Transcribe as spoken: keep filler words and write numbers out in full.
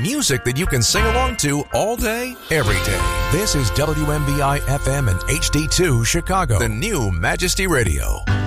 Music that you can sing along to all day, every day. This is W M B I F M and H D two Chicago, the new Majesty Radio.